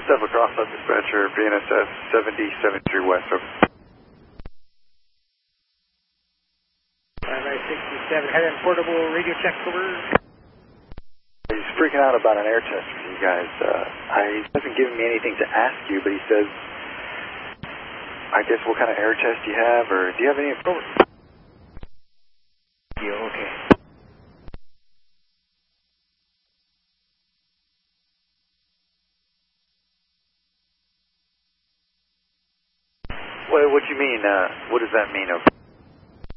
Step across up dispatcher, BNSF 7073 West. Over. 567, head and portable radio check, over. He's freaking out about an air test for you guys. He hasn't given me anything to ask you, but he says, I guess what kind of air test you have, or do you have any over? Yeah, okay. What do you mean? What does that mean?